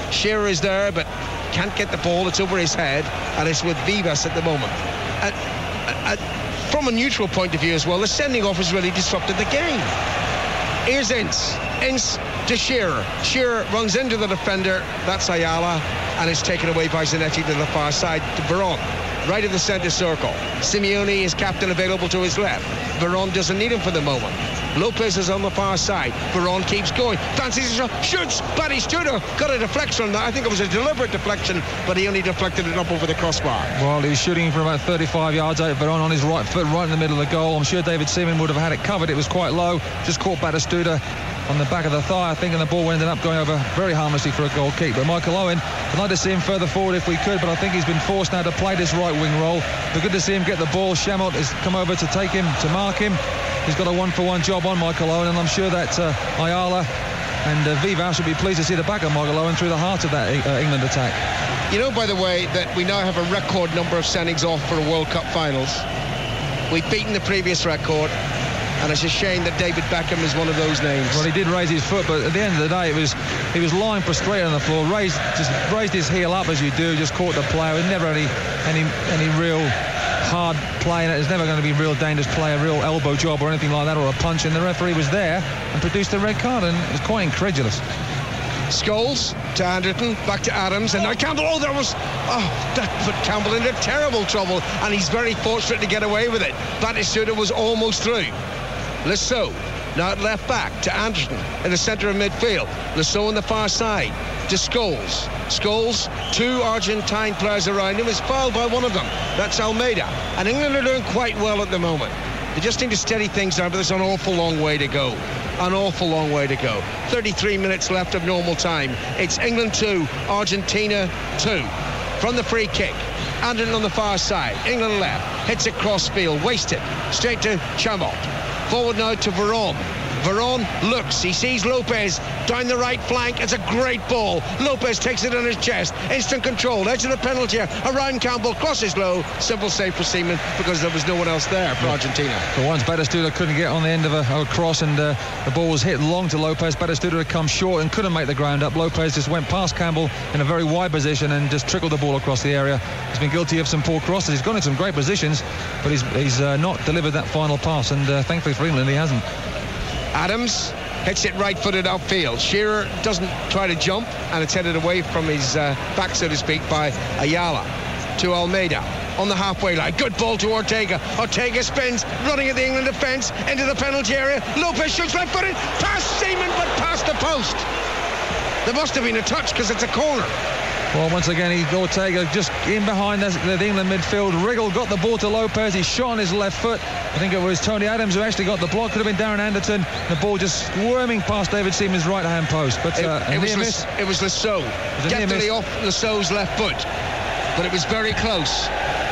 Shearer is there, but can't get the ball. It's over his head, and it's with Vivas at the moment. From a neutral point of view as well, the sending off has really disrupted the game. Here's Ince. Ince to Shearer. Shearer runs into the defender. That's Ayala, and it's taken away by Zanetti to the far side to Veron. Right of the centre circle. Simeone is captain available to his left. Veron doesn't need him for the moment. Lopez is on the far side. Veron keeps going. Fancies a shot. Shoots. Batistuta got a deflection on that. I think it was a deliberate deflection, but he only deflected it up over the crossbar. Well, he was shooting from about 35 yards out. Veron on his right foot, right in the middle of the goal. I'm sure David Seaman would have had it covered. It was quite low. Just caught Batistuta on the back of the thigh, I think, and the ball ended up going over very harmlessly for a goal kick. But Michael Owen, I'd like to see him further forward if we could, but I think he's been forced now to play this right wing role. We're good to see him get the ball. Chamot has come over to take him, to mark him. He's got a one-for-one job on Michael Owen, and I'm sure that Ayala and Vivas will be pleased to see the back of Michael Owen through the heart of that England attack. You know, by the way, that we now have a record number of sendings off for World Cup finals. We've beaten the previous record, and it's a shame that David Beckham is one of those names. Well, he did raise his foot, but at the end of the day, he was lying prostrate on the floor, raised his heel up as you do, just caught the player. It never any real hard play, and it's never going to be real dangerous play, a real elbow job or anything like that, or a punch, and the referee was there and produced a red card, and it was quite incredulous. Scholes to Anderton, back to Adams, and now Campbell. That put Campbell into terrible trouble, and he's very fortunate to get away with it. Batistuta was almost through. Lasso now at left back to Anderton in the centre of midfield. Lasso on the far side to Scholes. Scholes, two Argentine players around him, is fouled by one of them. That's Almeida. And England are doing quite well at the moment. They just need to steady things down, but there's an awful long way to go. An awful long way to go. 33 minutes left of normal time. It's England 2, Argentina 2. From the free kick, Anderton on the far side, England left, hits it cross field, wasted, straight to Chamot. Forward now to Veron. Veron looks, he sees Lopez down the right flank. It's a great ball. Lopez takes it on his chest, instant control, edge of the penalty area, around Campbell, crosses low, simple save for Seaman because there was no one else there for Argentina. For once, Batistuta couldn't get on the end of a cross, and the ball was hit long to Lopez. Batistuta had come short and couldn't make the ground up. Lopez just went past Campbell in a very wide position and just trickled the ball across the area. He's been guilty of some poor crosses. He's gone in some great positions, but he's not delivered that final pass, and thankfully for England, he hasn't. Adams hits it right-footed upfield. Shearer doesn't try to jump, and it's headed away from his back, so to speak, by Ayala to Almeida on the halfway line. Good ball to Ortega. Ortega spins, running at the England defence into the penalty area. Lopez shoots left-footed, past Seaman, but past the post. There must have been a touch because it's a corner. Well, once again, Ortega just in behind the England midfield. Wriggle got the ball to Lopez. He shot on his left foot. I think it was Tony Adams who actually got the block. Could have been Darren Anderton. The ball just squirming past David Seaman's right-hand post. But it was Lasso. Definitely off Lasso's left foot. But it was very close.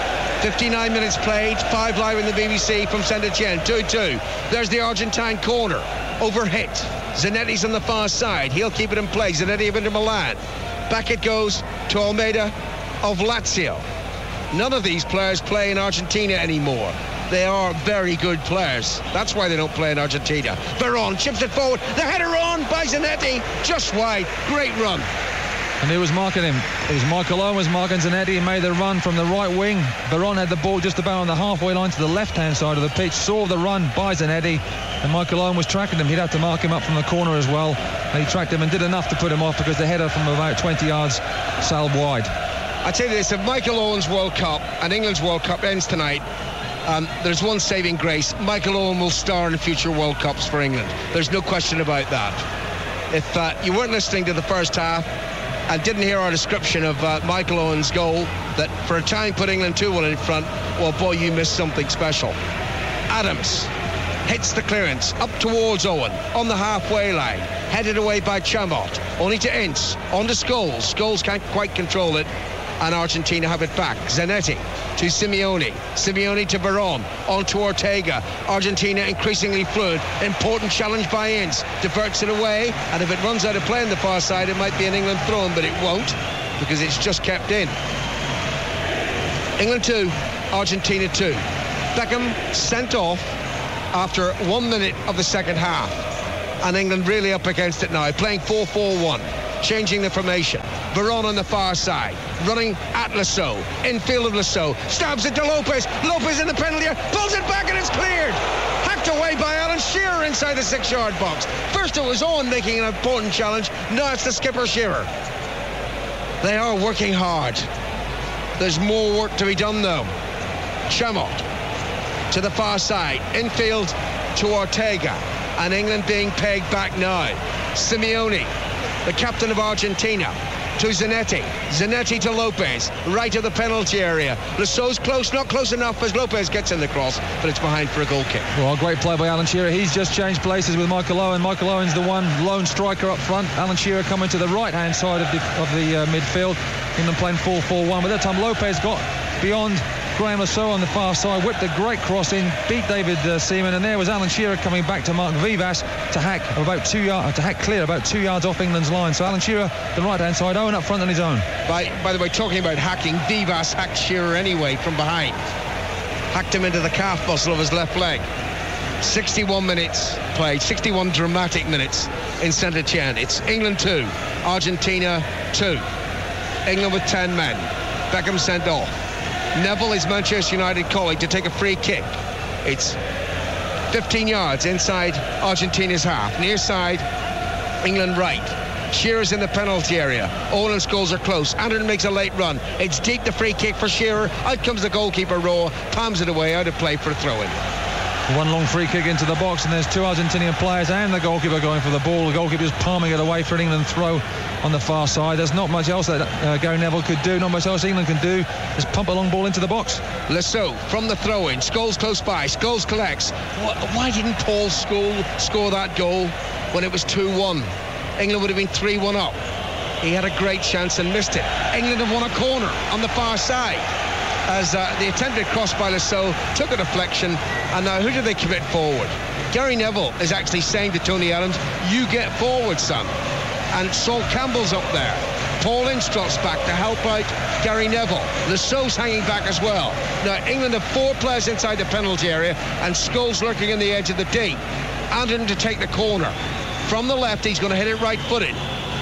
59 minutes played. 5 live in the BBC from Saint-Etienne. 2-2. There's the Argentine corner. Overhit. Zanetti's on the far side. He'll keep it in play. Zanetti of Inter Milan. Back it goes to Almeida of Lazio. None of these players play in Argentina anymore. They are very good players. That's why they don't play in Argentina. Veron chips it forward. The header on by Zanetti. Just wide. Great run. And he was marking him. It was Michael Owen was marking Zanetti. He made the run from the right wing. Veron had the ball just about on the halfway line to the left-hand side of the pitch. Saw the run by Zanetti. And Michael Owen was tracking him. He'd have to mark him up from the corner as well. And he tracked him and did enough to put him off because the header from about 20 yards sailed wide. I tell you this, if Michael Owen's World Cup and England's World Cup ends tonight, there's one saving grace. Michael Owen will star in future World Cups for England. There's no question about that. If you weren't listening to the first half and didn't hear our description of Michael Owen's goal, that for a time put England 2-1 in front, well, boy, you missed something special. Adams hits the clearance up towards Owen on the halfway line, headed away by Chamot, only to Ince, on to Scholes. Scholes can't quite control it, and Argentina have it back. Zanetti to Simeone. Simeone to Veron, on to Ortega. Argentina increasingly fluid. Important challenge by Ince. Diverts it away, and if it runs out of play on the far side, it might be an England throw-in, but it won't, because it's just kept in. England 2, Argentina 2. Beckham sent off after 1 minute of the second half, and England really up against it now, playing 4-4-1. changing the formation. Veron on the far side, running at Lasso, infield of Lasso, stabs it to Lopez. Lopez in the penalty area, pulls it back and it's cleared. Hacked away by Alan Shearer inside the 6-yard box. First it was Owen making an important challenge, now it's the skipper Shearer. They are working hard. There's more work to be done though. Chamot to the far side, infield to Ortega, and England being pegged back now. Simeone, the captain of Argentina, to Zanetti. Zanetti to Lopez, right of the penalty area. Lasso's close, not close enough as Lopez gets in the cross, but it's behind for a goal kick. Well, great play by Alan Shearer. He's just changed places with Michael Owen. Michael Owen's the one lone striker up front. Alan Shearer coming to the right-hand side of the midfield. England playing 4-4-1. By that time, Lopez got beyond Graham Lasso on the far side, whipped a great cross in, beat David Seaman, and there was Alan Shearer coming back to Mark Vivas to hack clear about 2 yards off England's line. So Alan Shearer, the right-hand side, Owen up front on his own. By the way, talking about hacking, Vivas hacked Shearer anyway from behind. Hacked him into the calf muscle of his left leg. 61 minutes played, 61 dramatic minutes in Saint-Etienne. It's England 2, Argentina 2. England with 10 men. Beckham sent off. Neville, his Manchester United colleague, to take a free kick. It's 15 yards inside Argentina's half. Near side, England right. Shearer's in the penalty area. Owen and Scholes are close. Anderton makes a late run. It's deep, the free kick for Shearer. Out comes the goalkeeper, Rowe. Palms it away, out of play for a throw-in. One long free kick into the box, and there's two Argentinian players and the goalkeeper going for the ball. The goalkeeper's palming it away for an England throw on the far side. There's not much else that Gary Neville could do, not much else England can do. Just pump a long ball into the box. Lasso from the throw-in. Scholes close by. Scholes collects. Why didn't Paul Scholes score that goal when it was 2-1? England would have been 3-1 up. He had a great chance and missed it. England have won a corner on the far side, as the attempted cross by Lasso took a deflection, and now who do they commit forward? Gary Neville is actually saying to Tony Adams, you get forward, son. And Sol Campbell's up there. Paul Ince trots back to help out Gary Neville. Lasso's hanging back as well. Now England have 4 players inside the penalty area and Scholes lurking in the edge of the D. Anderton to take the corner. From the left, he's going to hit it right-footed.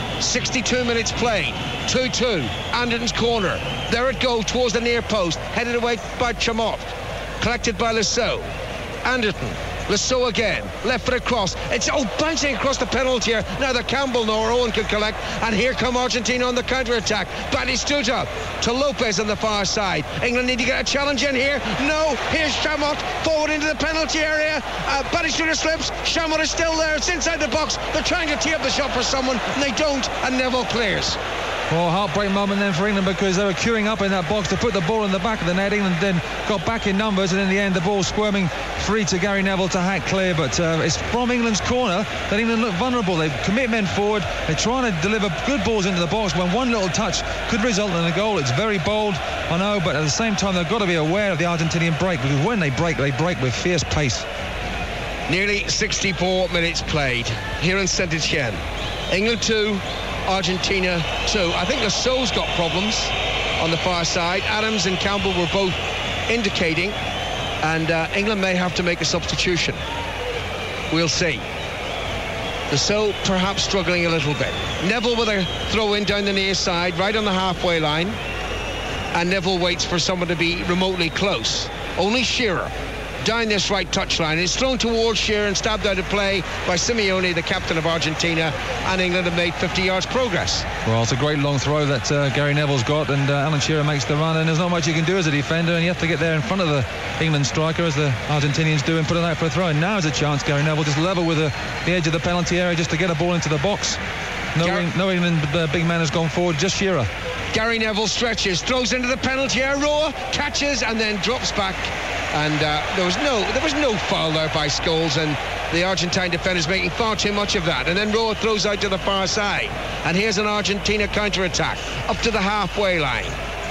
62 minutes played. 2-2. Anderton's corner. There it goes towards the near post. Headed away by Chamot. Collected by Lasso. Anderton. Lasso again. Left foot across. It's bouncing across the penalty area. Neither Campbell nor Owen can collect. And here come Argentina on the counter-attack. Batistuta to Lopez on the far side. England need to get a challenge in here. No. Here's Chamot. Forward into the penalty area. Batistuta slips. Chamot is still there. It's inside the box. They're trying to tee up the shot for someone. And they don't. And Neville clears. Well, heartbreak moment then for England, because they were queuing up in that box to put the ball in the back of the net. England then got back in numbers, and in the end the ball squirming free to Gary Neville to hack clear. But it's from England's corner that England look vulnerable. They commit men forward. They're trying to deliver good balls into the box when one little touch could result in a goal. It's very bold, I know, but at the same time they've got to be aware of the Argentinian break, because when they break with fierce pace. Nearly 64 minutes played here in Saint-Etienne. England 2, Argentina 2. I think Lasso's got problems on the far side. Adams and Campbell were both indicating, and England may have to make a substitution. We'll see. Lasso perhaps struggling a little bit. Neville with a throw in down the near side, right on the halfway line, and Neville waits for someone to be remotely close. Only Shearer down this right touchline. It's thrown towards Shearer and stabbed out of play by Simeone, the captain of Argentina, and England have made 50 yards progress. Well, it's a great long throw that Gary Neville's got, and Alan Shearer makes the run, and there's not much you can do as a defender, and you have to get there in front of the England striker, as the Argentinians do, and put it out for a throw. And now is a chance. Gary Neville just level with the edge of the penalty area just to get a ball into the box. No England big man has gone forward, just Shearer. Gary Neville stretches, throws into the penalty area, Rowe catches and then drops back. And there was no foul there by Scholes, and the Argentine defenders making far too much of that. And then Rowe throws out to the far side, and here's an Argentina counter-attack up to the halfway line.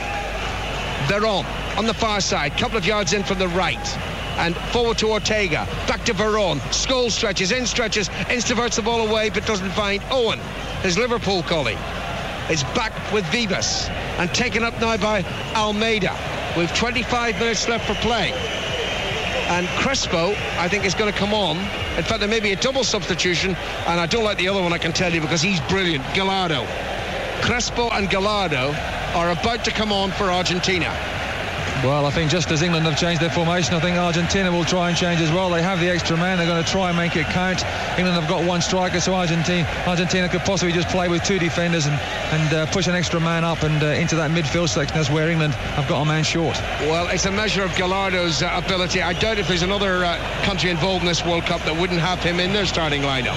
Veron on the far side, couple of yards in from the right, and forward to Ortega, back to Veron. Scholes stretches, introverts the ball away but doesn't find Owen, his Liverpool colleague. It's back with Vivas and taken up now by Almeida. We've 25 minutes left for play. And Crespo, I think, is going to come on. In fact, there may be a double substitution, and I don't like the other one, I can tell you, because he's brilliant. Gallardo. Crespo and Gallardo are about to come on for Argentina. Well, I think just as England have changed their formation, I think Argentina will try and change as well. They have the extra man. They're going to try and make it count. England have got one striker, so Argentina could possibly just play with two defenders and push an extra man up and into that midfield section. That's where England have got a man short. Well, it's a measure of Gallardo's ability. I doubt if there's another country involved in this World Cup that wouldn't have him in their starting lineup.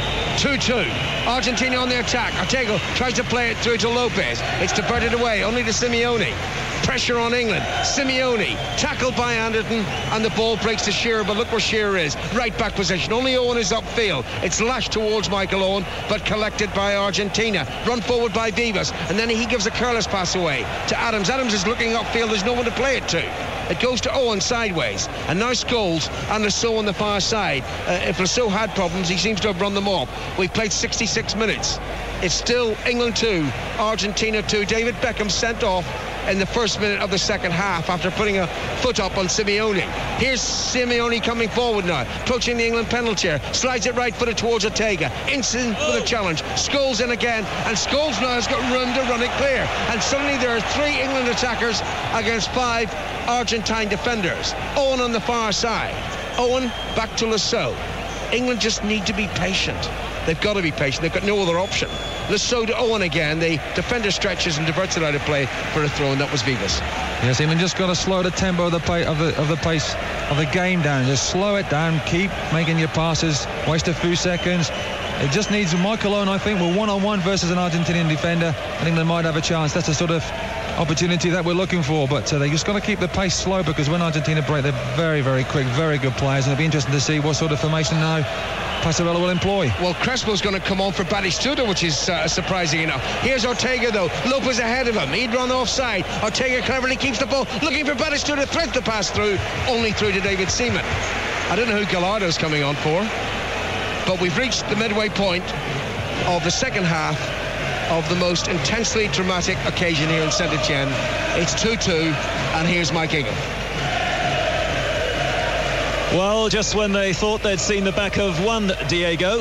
2-2. Argentina on the attack. Ortega tries to play it through to Lopez. It's diverted away, only to Simeone. Pressure on England. Simeone tackled by Anderton, and the ball breaks to Shearer, but look where Shearer is. Right back position. Only Owen is upfield. It's lashed towards Michael Owen, but collected by Argentina. Run forward by Vivas, and then he gives a careless pass away to Adams. Adams is looking upfield. There's no one to play it to. It goes to Owen sideways, and now Scholes and Lasso on the far side. If Lasso had problems, he seems to have run them off. We've played 66 minutes. It's still England 2, Argentina 2. David Beckham sent off in the first minute of the second half after putting a foot up on Simeone. Here's Simeone coming forward now, approaching the England penalty area, slides it right-footed towards Ortega. Instant with a challenge. Scholes in again, and Scholes now has got room to run it clear. And suddenly there are 3 England attackers against 5 Argentine defenders. Owen on the far side. Owen back to Lasso. England just need to be patient. They've got to be patient. They've got no other option. Lasso to Owen again. The defender stretches and diverts it out of play for a throw, and that was Vivas. Yes, England just got to slow the tempo of the pace of the game down. Just slow it down. Keep making your passes. Waste a few seconds. It just needs Michael Owen, I think, we're one-on-one versus an Argentinian defender. I think they might have a chance. That's the sort of opportunity that we're looking for, but they just got to keep the pace slow, because when Argentina break, they're very, very quick, very good players, and it'll be interesting to see what sort of formation now Passarella will employ. Well, Crespo's going to come on for Batistuta, which is surprising enough. Here's Ortega, though. Lopez ahead of him. He'd run offside. Ortega cleverly keeps the ball, looking for Batistuta, threads to pass through, only through to David Seaman. I don't know who Gallardo's coming on for, but we've reached the midway point of the second half of the most intensely dramatic occasion here in Saint-Etienne. It's 2-2, and here's Mike Ingham. Well, just when they thought they'd seen the back of one Diego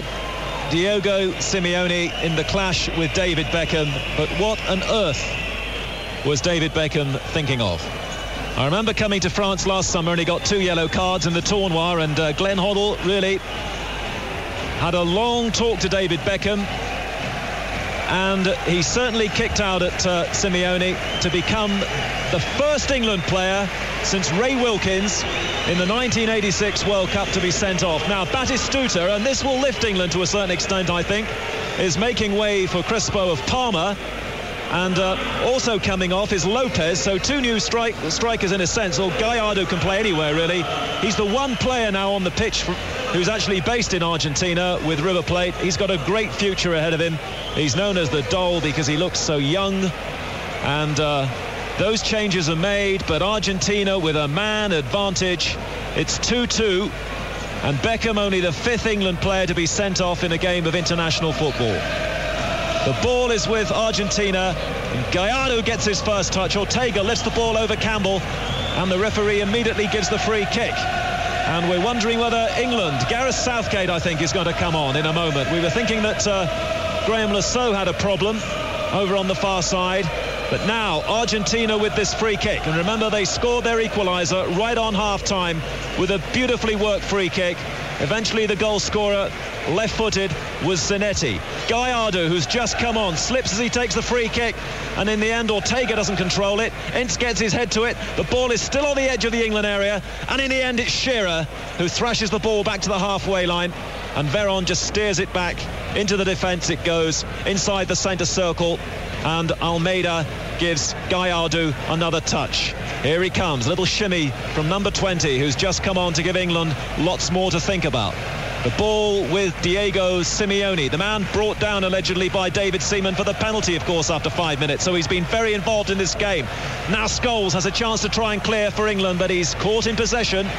Simeone in the clash with David Beckham, but what on earth was David Beckham thinking of? I remember coming to France last summer, and he got 2 yellow cards in the tournoi, and Glenn Hoddle really had a long talk to David Beckham, and he certainly kicked out at Simeone to become the first England player since Ray Wilkins in the 1986 World Cup to be sent off. Now Batistuta, and this will lift England to a certain extent, I think, is making way for Crespo of Parma, and also coming off is Lopez. So 2 new strikers in a sense. Well, Gallardo can play anywhere, really. He's the one player now on the pitch who's actually based in Argentina with River Plate. He's got a great future ahead of him. He's known as the Doll because he looks so young, and those changes are made, but Argentina with a man advantage. It's 2-2, and Beckham only the 5th England player to be sent off in a game of international football. The ball is with Argentina, and Gallardo gets his first touch. Ortega lifts the ball over Campbell, and the referee immediately gives the free kick. And we're wondering whether England, Gareth Southgate, I think, is going to come on in a moment. We were thinking that Graham Lasso had a problem over on the far side, but now Argentina with this free kick. And remember, they scored their equaliser right on half-time with a beautifully worked free kick. Eventually the goal scorer, left-footed, was Zanetti. Gallardo, who's just come on, slips as he takes the free kick, and in the end Ortega doesn't control it. Ince gets his head to it. The ball is still on the edge of the England area, and in the end it's Shearer who thrashes the ball back to the halfway line, and Veron just steers it back into the defence. It goes inside the centre circle, and Almeida gives Gallardo another touch. Here he comes, little shimmy from number 20, who's just come on to give England lots more to think about. The ball with Diego Simeone, the man brought down allegedly by David Seaman for the penalty, of course, after 5 minutes. So he's been very involved in this game. Now Scholes has a chance to try and clear for England, but he's caught in possession.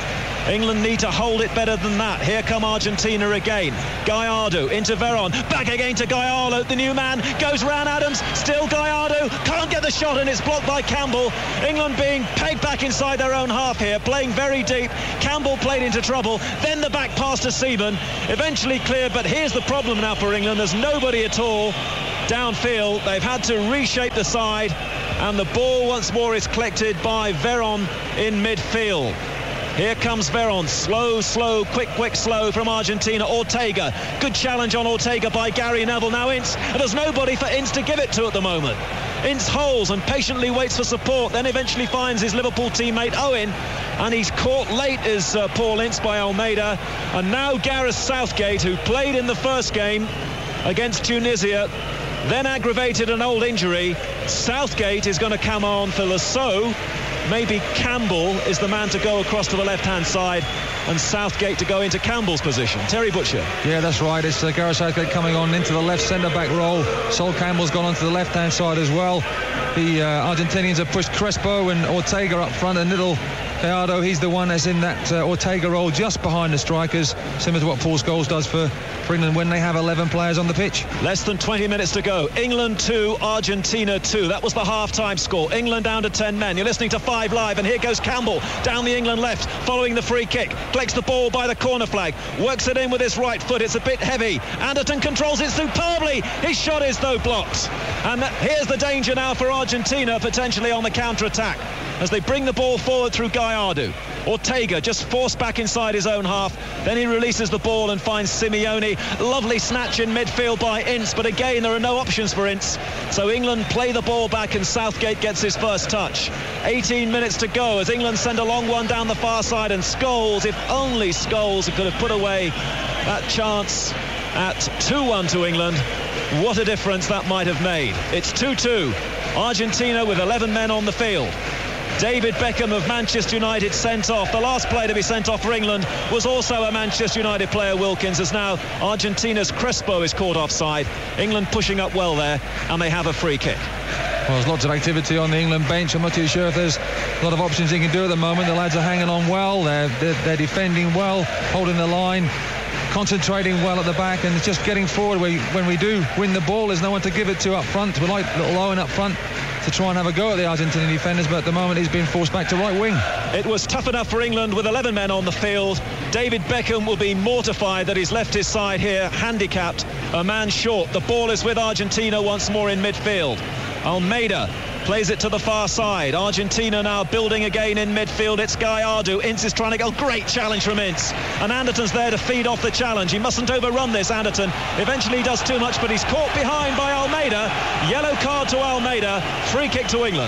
England need to hold it better than that. Here come Argentina again. Gallardo into Veron, back again to Gallardo, the new man, goes round Adams, still Gallardo, can't get the shot and it's blocked by Campbell. England being pegged back inside their own half here, playing very deep. Campbell played into trouble, then the back pass to Seaman, eventually cleared, but here's the problem now for England, there's nobody at all downfield. They've had to reshape the side, and the ball once more is collected by Veron in midfield. Here comes Veron, slow, quick, slow from Argentina. Ortega, good challenge on Ortega by Gary Neville. Now Ince, and there's nobody for Ince to give it to at the moment. Ince holds and patiently waits for support, then eventually finds his Liverpool teammate Owen, and he's caught late as Paul Ince by Almeida. And now Gareth Southgate, who played in the first game against Tunisia, then aggravated an old injury. Southgate is going to come on for Lasso. Maybe Campbell is the man to go across to the left-hand side and Southgate to go into Campbell's position. Terry Butcher. Yeah, that's right. It's Gareth Southgate coming on into the left centre-back role. Sol Campbell's gone onto the left-hand side as well. The Argentinians have pushed Crespo and Ortega up front, and little Gallardo, he's the one that's in that Ortega role just behind the strikers, similar to what Paul Scholes does for England when they have 11 players on the pitch. Less than 20 minutes to go. England 2, Argentina 2. That was the half-time score. England down to 10 men. You're listening to 5 Live, and here goes Campbell down the England left, following the free kick. Collects the ball by the corner flag. Works it in with his right foot. It's a bit heavy. Anderton controls it superbly. His shot is, though, blocked. And here's the danger now for Argentina, potentially on the counter-attack, as they bring the ball forward through Gallardo. Ortega just forced back inside his own half. Then he releases the ball and finds Simeone. Lovely snatch in midfield by Ince, but again there are no options for Ince. So England play the ball back and Southgate gets his first touch. 18 minutes to go as England send a long one down the far side, and Scholes, if only Scholes could have put away that chance at 2-1 to England. What a difference that might have made. It's 2-2. Argentina with 11 men on the field. David Beckham of Manchester United sent off. The last player to be sent off for England was also a Manchester United player, Wilkins, as now Argentina's Crespo is caught offside. England pushing up well there, and they have a free kick. Well, there's lots of activity on the England bench. I'm not too sure if there's a lot of options he can do at the moment. The lads are hanging on well. They're defending well, holding the line, concentrating well at the back, and just getting forward. When we do win the ball, there's no one to give it to up front. We like little Owen up front to try and have a go at the Argentinian defenders, but at the moment he's been forced back to right wing. It was tough enough for England with 11 men on the field. David Beckham will be mortified that he's left his side here handicapped, a man short. The ball is with Argentina once more in midfield. Almeida plays it to the far side. Argentina now building again in midfield. It's Gallardo. Ince is trying to go. Great challenge from Ince. And Anderton's there to feed off the challenge. He mustn't overrun this, Anderton. Eventually he does too much, but he's caught behind by Almeida. Yellow card to Almeida. Free kick to England.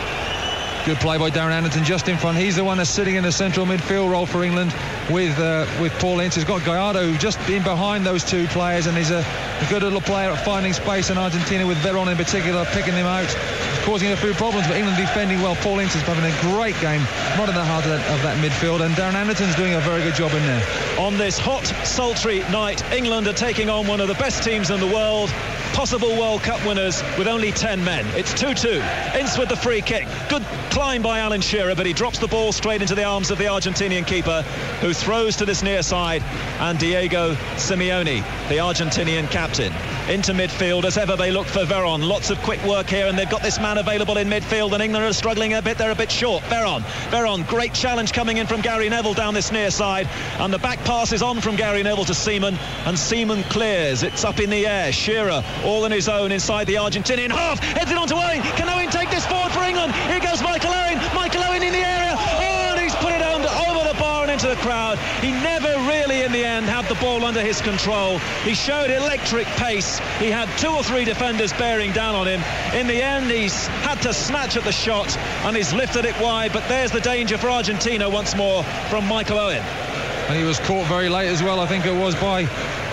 Good play by Darren Anderton just in front. He's the one that's sitting in the central midfield role for England with Paul Ince. He's got Gallardo just in behind those two players, and he's a good little player at finding space in Argentina, with Veron in particular picking them out, causing a few problems, but England defending well. Paul Ince is having a great game, right in the heart of that midfield, and Darren Anderton's doing a very good job in there. On this hot, sultry night, England are taking on one of the best teams in the world, possible World Cup winners, with only 10 men. It's 2-2. Ince with the free kick. Good climb by Alan Shearer, but he drops the ball straight into the arms of the Argentinian keeper, who throws to this near side, and Diego Simeone, the Argentinian captain, into midfield. As ever, they look for Veron. Lots of quick work here, and they've got this man available in midfield, and England are struggling a bit. They're a bit short. Veron, great challenge coming in from Gary Neville down this near side, and the back pass is on from Gary Neville to Seaman, and Seaman clears. It's up in the air. Shearer all on his own inside the Argentinian half, heads it on to Owen. Can Owen take this forward for England? Here goes Michael Owen in the area. Oh, and he's put it over the bar and into the crowd. He never really in the end had the ball under his control. He showed electric pace. He had 2 or 3 defenders bearing down on him. In the end, he's had to snatch at the shot, and he's lifted it wide, but there's the danger for Argentina once more from Michael Owen. And he was caught very late as well, I think it was, by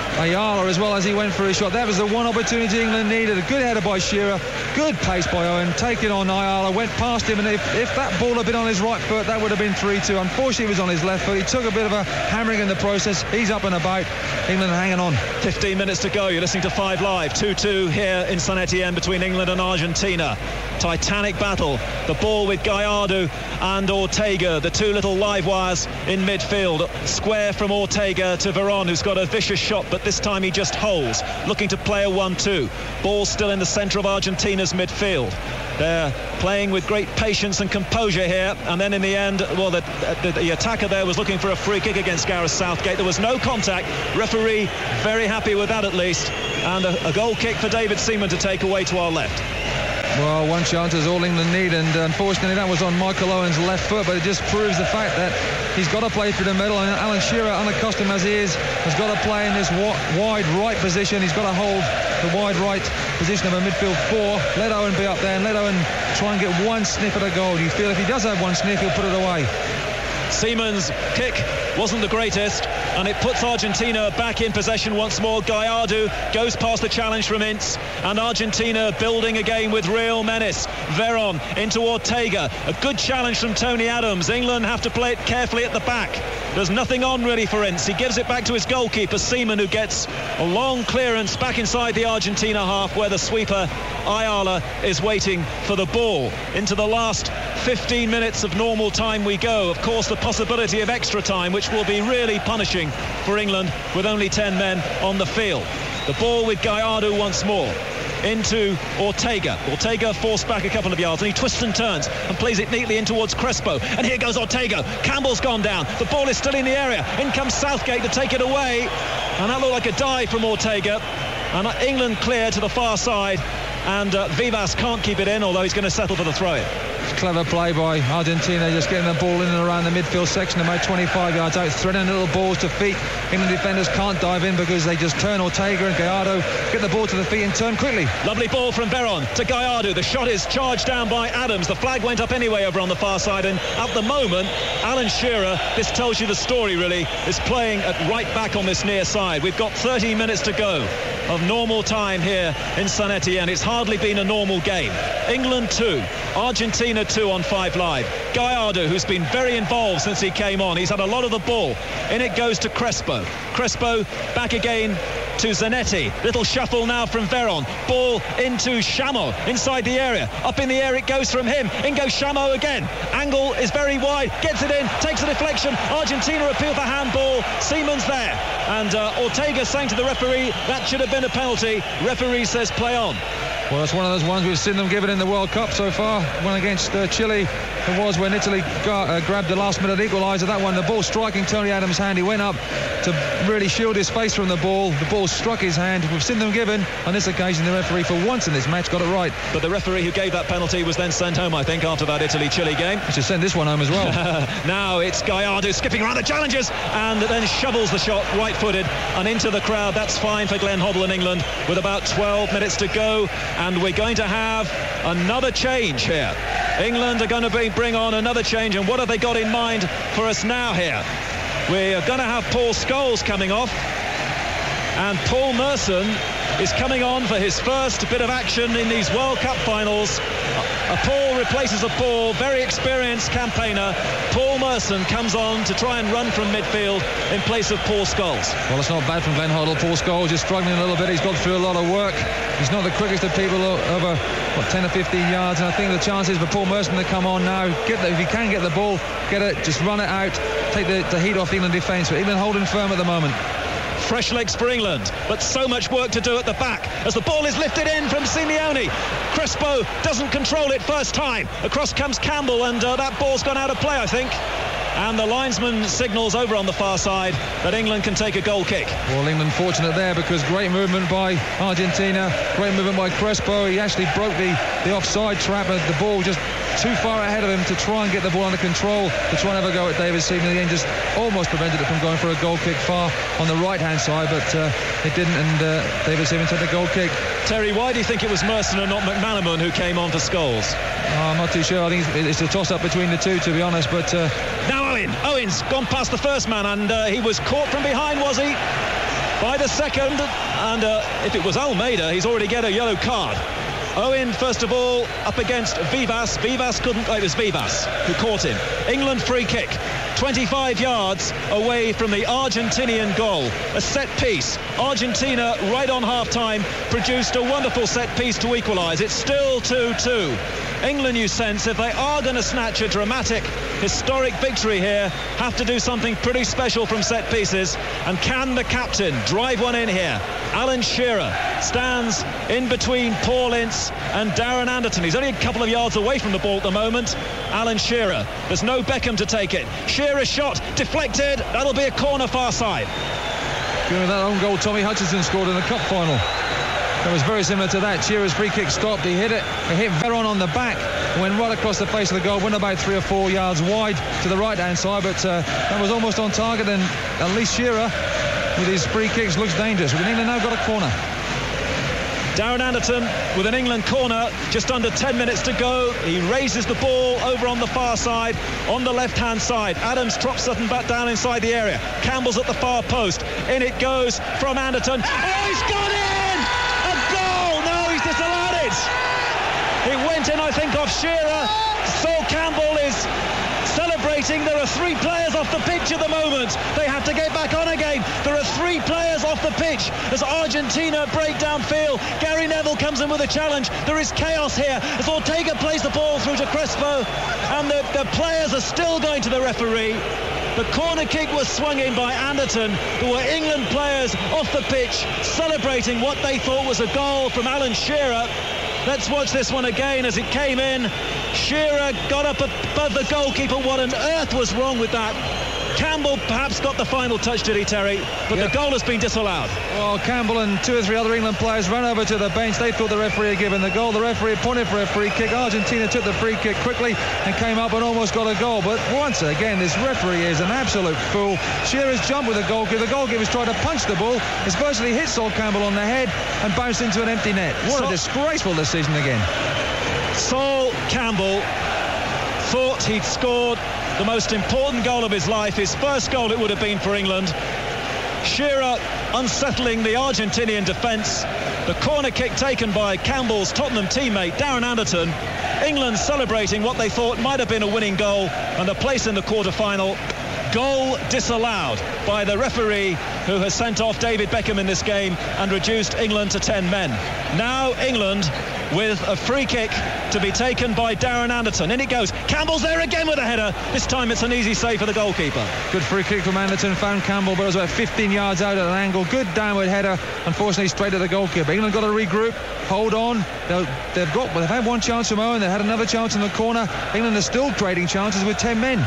Ayala as well as he went for his shot. That was the one opportunity England needed. A good header by Shearer, good pace by Owen, taking on Ayala, went past him, and if that ball had been on his right foot, that would have been 3-2. Unfortunately, it was on his left foot. He took a bit of a hammering in the process. He's up and about. England hanging on. 15 minutes to go. You're listening to 5 Live. 2-2 here in San Etienne between England and Argentina. Titanic battle. The ball with Gallardo and Ortega, the two little live wires in midfield. Square from Ortega to Veron, who's got a vicious shot, but this time he just holds, looking to play a 1-2. Ball still in the centre of Argentina's midfield. They're playing with great patience and composure here, and then in the end, well, the attacker there was looking for a free kick against Gareth Southgate. There was no contact. Referee very happy with that at least, and a goal kick for David Seaman to take away to our left. Well, one chance is all England need, and unfortunately that was on Michael Owen's left foot, but it just proves the fact that he's got to play through the middle, and Alan Shearer, unaccustomed as he is, has got to play in this wide right position. He's got to hold the wide right position of a midfield 4. Let Owen be up there and let Owen try and get one sniff at a goal. You feel if he does have one sniff, he'll put it away. Seaman's kick wasn't the greatest, and it puts Argentina back in possession once more. Gallardo goes past the challenge from Ince, and Argentina building again with real menace. Veron into Ortega, a good challenge from Tony Adams. England have to play it carefully at the back. There's nothing on really for Ince. He gives it back to his goalkeeper Seaman, who gets a long clearance back inside the Argentina half, where the sweeper Ayala is waiting for the ball. Into the last 15 minutes of normal time we go. Of course, the possibility of extra time, which will be really punishing for England with only 10 men on the field. The ball with Gallardo once more into Ortega. Ortega forced back a couple of yards, and he twists and turns and plays it neatly in towards Crespo, and here goes Ortega. Campbell's gone down, the ball is still in the area, in comes Southgate to take it away, and that looked like a dive from Ortega, and England clear to the far side, and Vivas can't keep it in, although he's going to settle for the throw-in. Clever play by Argentina, just getting the ball in and around the midfield section, about 25 yards out, threading little balls to feet. England defenders can't dive in because they just turn Ortega and Gallardo, get the ball to the feet and turn quickly. Lovely ball from Veron to Gallardo. The shot is charged down by Adams. The flag went up anyway over on the far side, and at the moment Alan Shearer, this tells you the story really, is playing at right back on this near side. We've got 30 minutes to go of normal time here in San Etienne. It's hardly been a normal game. England 2, Argentina 2 on 5 Live. Gallardo, who's been very involved since he came on, he's had a lot of the ball. In it goes to Crespo. Crespo back again to Zanetti. Little shuffle now from Veron. Ball into Chamot inside the area. Up in the air it goes from him. In goes Chamot again. Angle is very wide. Gets it in. Takes a deflection. Argentina appeal for handball. Seaman's there. And Ortega saying to the referee that should have been a penalty. Referee says play on. Well, it's one of those ones we've seen them give it in the World Cup so far. One against Chile. It was when Italy grabbed the last-minute equaliser. That one, the ball striking Tony Adams' hand. He went up to really shield his face from the ball. The ball struck his hand. We've seen them given. On this occasion, the referee, for once in this match, got it right. But the referee who gave that penalty was then sent home, I think, after that Italy-Chile game. He should send this one home as well. Now it's Gallardo skipping around the challengers and then shovels the shot right-footed and into the crowd. That's fine for Glenn Hoddle in England with about 12 minutes to go, and we're going to have another change here. England are going to bring on another change, and what have they got in mind for us now here? We're going to have Paul Scholes coming off, and Paul Merson is coming on for his first bit of action in these World Cup finals. Paul replaces a Paul, very experienced campaigner. Paul Merson comes on to try and run from midfield in place of Paul Scholes. Well, it's not bad from Glenn Hoddle. Paul Scholes is struggling a little bit. He's got through a lot of work. He's not the quickest of people over 10 or 15 yards, and I think the chance is for Paul Merson to come on now. If he can get the ball, get it, just run it out, take the heat off the England defence. But England holding firm at the moment. Fresh legs for England, but so much work to do at the back as the ball is lifted in from Simeone. Crespo doesn't control it first time. Across comes Campbell, and that ball's gone out of play, I think. And the linesman signals over on the far side that England can take a goal kick. Well, England fortunate there because great movement by Argentina, great movement by Crespo. He actually broke the offside trap, but the ball just too far ahead of him to try and get the ball under control, to try and have a go at David Seaman. In the end, just almost prevented it from going for a goal kick far on the right-hand side, but it didn't, and David Seaman took the goal kick. Terry, why do you think it was Merson and not McManaman who came on for Scholes? I'm not too sure. I think it's a toss-up between the two, to be honest, but... Now Owen's gone past the first man, and he was caught from behind, was he? by the second, and if it was Almeida, he's already get a yellow card. Owen, first of all, up against Vivas. Vivas couldn't... it was Vivas who caught him. England free kick, 25 yards away from the Argentinian goal. A set piece. Argentina, right on half-time, produced a wonderful set piece to equalise. It's still 2-2. England, you sense, if they are going to snatch a dramatic, historic victory here, have to do something pretty special from set pieces. And can the captain drive one in here? Alan Shearer stands in between Paul Ince and Darren Anderton. He's only a couple of yards away from the ball at the moment. Alan Shearer. There's no Beckham to take it. Shearer shot, deflected. That'll be a corner far side. That own goal Tommy Hutchinson scored in the cup final. It was very similar to that. Shearer's free kick stopped. He hit it. He hit Veron on the back. Went right across the face of the goal. Went about 3 or 4 yards wide to the right-hand side. But that was almost on target. And at least Shearer, with his free kicks, looks dangerous. We've England now got a corner. Darren Anderton with an England corner, just under 10 minutes to go. He raises the ball over on the far side, on the left-hand side. Adams drops Sutton back down inside the area. Campbell's at the far post. In it goes from Anderton. Oh, he's gone in! A goal! No, he's disallowed it. It went in, I think, off Shearer. Sol Campbell is celebrating. There are 3 players off the pitch at the moment. They have to get back on again. There are 3 players off the pitch as Argentina break downfield. Gary Neville comes in with a challenge. There is chaos here as Ortega plays the ball through to Crespo, and the players are still going to the referee. The corner kick was swung in by Anderton. There were England players off the pitch celebrating what they thought was a goal from Alan Shearer. Let's watch this one again as it came in. Shearer got up above the goalkeeper. What on earth was wrong with that? Campbell perhaps got the final touch, did he, Terry? But the goal has been disallowed. Well, Campbell and 2 or 3 other England players ran over to the bench. They thought the referee had given the goal. The referee pointed for a free kick. Argentina took the free kick quickly and came up and almost got a goal. But once again, this referee is an absolute fool. Shearer's jumped with the goalkeeper. The goalkeeper's tried to punch the ball. It's virtually hit Sol Campbell on the head and bounced into an empty net. What a disgraceful decision again. Sol Campbell thought he'd scored the most important goal of his life, his first goal it would have been for England. Shearer unsettling the Argentinian defence. The corner kick taken by Campbell's Tottenham teammate Darren Anderton. England celebrating what they thought might have been a winning goal, and a place in the quarter-final. Goal disallowed by the referee, who has sent off David Beckham in this game and reduced England to 10 men. Now England with a free kick to be taken by Darren Anderton. In it goes. Campbell's there again with a header. This time it's an easy save for the goalkeeper. Good free kick from Anderton, found Campbell, but it was about 15 yards out at an angle. Good downward header, unfortunately straight at the goalkeeper. England got to regroup, hold on. They've had 1 chance from Owen. They had another chance in the corner. England are still creating chances with 10 men.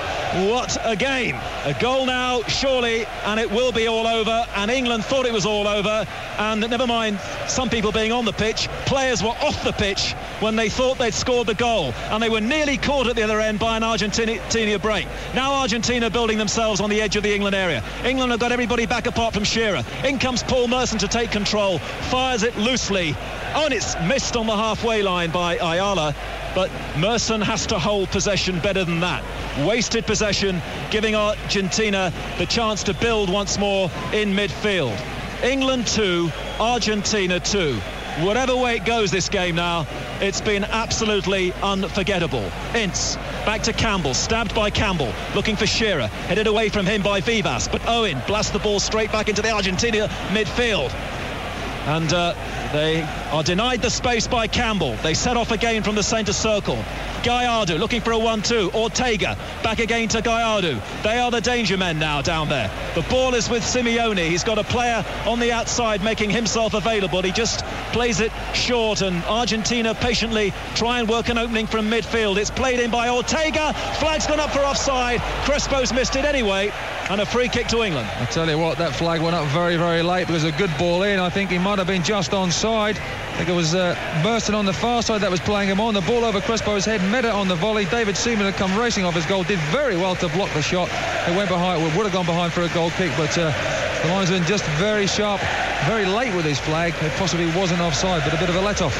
What a game. A goal now, surely, and it will be all over. And England thought it was all over. And never mind some people being on the pitch, players were off the pitch when they thought they'd scored the goal. And they were nearly caught at the other end by an Argentina break. Now Argentina building themselves on the edge of the England area. England have got everybody back apart from Shearer. In comes Paul Merson to take control. Fires it loosely. Oh, and it's missed on the halfway line by Ayala. But Merson has to hold possession better than that. Wasted possession, giving Argentina the chance to build once more in midfield. England 2, Argentina 2. Whatever way it goes this game now, it's been absolutely unforgettable. Ince, back to Campbell, stabbed by Campbell, looking for Shearer, headed away from him by Vivas, but Owen blasts the ball straight back into the Argentina midfield. And they are denied the space by Campbell. They set off again from the centre circle. Gallardo looking for a 1-2. Ortega back again to Gallardo. They are the danger men now down there. The ball is with Simeone. He's got a player on the outside making himself available. He just plays it short, and Argentina patiently try and work an opening from midfield. It's played in by Ortega. Flag's gone up for offside. Crespo's missed it anyway, and a free kick to England. I tell you what, that flag went up very, very late because a good ball in. I think he might have been just onside. I think it was Merson on the far side that was playing him on. The ball over Crespo's head, met it on the volley. David Seaman had come racing off his goal, did very well to block the shot. It went behind, would have gone behind for a goal kick, but the linesman just very sharp, very late with his flag. It possibly wasn't offside, but a bit of a let-off.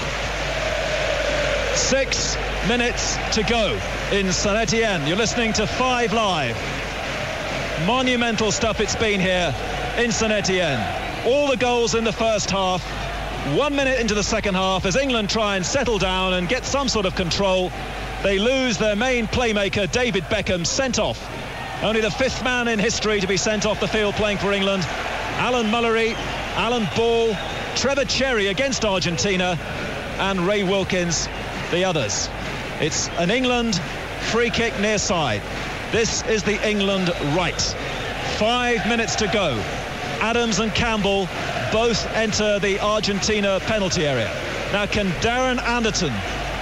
6 minutes to go in Saint-Etienne. You're listening to 5 Live. Monumental stuff it's been here. in St Etienne. All the goals in the first half. 1 minute into the second half, as England try and settle down and get some sort of control, they lose their main playmaker, David Beckham, sent off. Only the fifth man in history to be sent off the field playing for England. Alan Mullery, Alan Ball, Trevor Cherry against Argentina, and Ray Wilkins, the others. It's an England free kick near side. This is the England right. 5 minutes to go. Adams and Campbell both enter the Argentina penalty area. Now, can Darren Anderton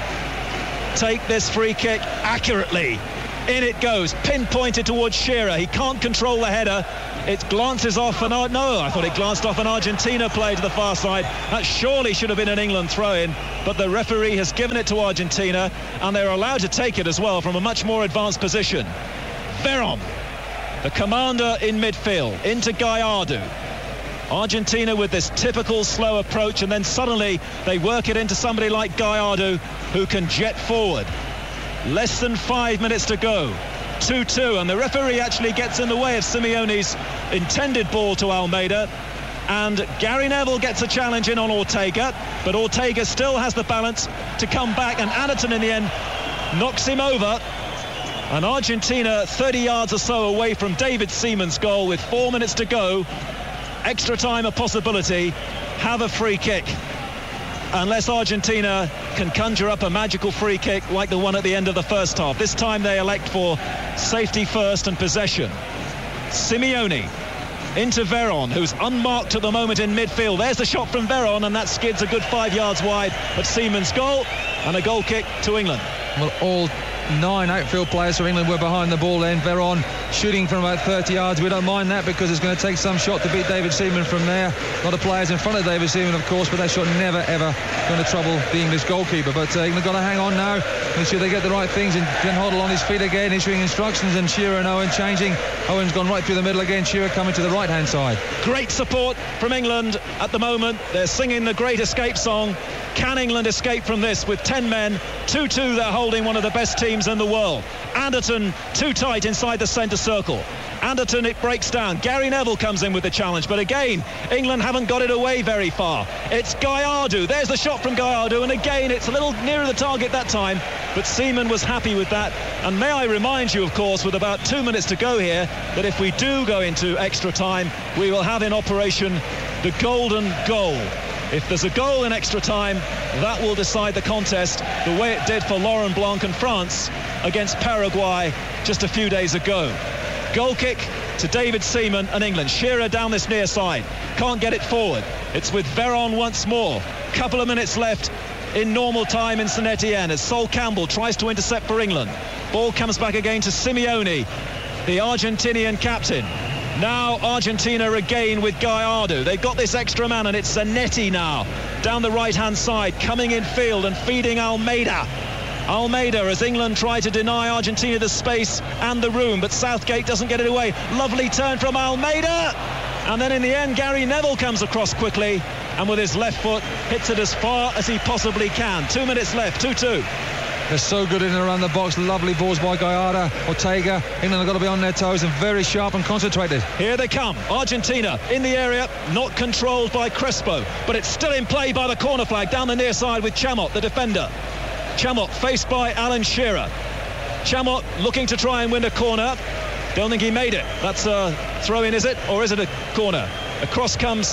take this free kick accurately? In it goes, pinpointed towards Shearer. He can't control the header. It glances off I thought it glanced off an Argentina play to the far side. That surely should have been an England throw-in, but the referee has given it to Argentina, and they're allowed to take it as well from a much more advanced position. Veron, the commander in midfield, into Gallardo. Argentina with this typical slow approach, and then suddenly they work it into somebody like Gallardo, who can jet forward. Less than 5 minutes to go. 2-2, and the referee actually gets in the way of Simeone's intended ball to Almeida, and Gary Neville gets a challenge in on Ortega, but Ortega still has the balance to come back, and Anderton in the end knocks him over. And Argentina 30 yards or so away from David Seaman's goal with 4 minutes to go. Extra time a possibility, have a free kick, unless Argentina can conjure up a magical free kick like the one at the end of the first half. This time they elect for safety first and possession. Simeone into Veron, who's unmarked at the moment in midfield. There's the shot from Veron, and that skids a good 5 yards wide of Seaman's goal, and a goal kick to England. Well, all 9 outfield players for England were behind the ball then. Veron shooting from about 30 yards. We don't mind that because it's going to take some shot to beat David Seaman from there. A lot of players in front of David Seaman, of course, but that shot never, ever going to trouble the English goalkeeper. But England got to hang on now, make sure they get the right things. And Glenn Hoddle on his feet again, issuing instructions, and Shearer and Owen changing. Owen's gone right through the middle again. Shearer coming to the right-hand side. Great support from England at the moment. They're singing the Great Escape song. Can England escape from this with 10 men? 2-2, they're holding one of the best teams in the world. Anderton too tight inside the centre circle. Anderton, it breaks down. Gary Neville comes in with the challenge, but again, England haven't got it away very far. It's Gallardo. There's the shot from Gallardo, and again, it's a little nearer the target that time, but Seaman was happy with that. And may I remind you, of course, with about 2 minutes to go here, that if we do go into extra time, we will have in operation the golden goal. If there's a goal in extra time, that will decide the contest, the way it did for Laurent Blanc and France against Paraguay just a few days ago. Goal kick to David Seaman and England. Shearer down this near side, can't get it forward. It's with Veron once more. Couple of minutes left in normal time in St Etienne as Sol Campbell tries to intercept for England. Ball comes back again to Simeone, the Argentinian captain. Now Argentina again with Gallardo. They've got this extra man, and it's Zanetti now down the right-hand side, coming in field and feeding Almeida. Almeida, as England try to deny Argentina the space and the room, but Southgate doesn't get it away. Lovely turn from Almeida, and then in the end Gary Neville comes across quickly and with his left foot hits it as far as he possibly can. 2 minutes left, 2-2. They're so good in and around the box. Lovely balls by Gallardo, Ortega. England have got to be on their toes and very sharp and concentrated. Here they come. Argentina in the area, not controlled by Crespo, but it's still in play by the corner flag down the near side with Chamot, the defender. Chamot faced by Alan Shearer. Chamot looking to try and win a corner. Don't think he made it. That's a throw-in, is it? Or is it a corner? A cross comes